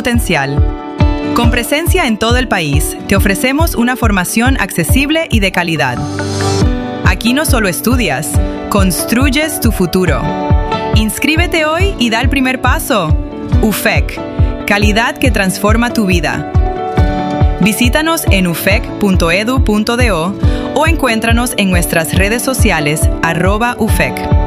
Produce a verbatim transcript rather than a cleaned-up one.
potencial. Con presencia en todo el país, te ofrecemos una formación accesible y de calidad. Aquí no solo estudias, construyes tu futuro. Inscríbete hoy y da el primer paso. U F E C, calidad que transforma tu vida. Visítanos en u f e c punto e d u punto d o o encuéntranos en nuestras redes sociales arroba U F E C.